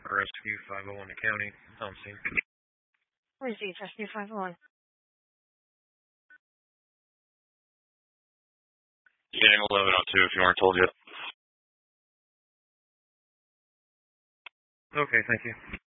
Rescue 501 to county. On scene. Received, Rescue 501. Getting 1102 if you aren't told yet. Okay, thank you.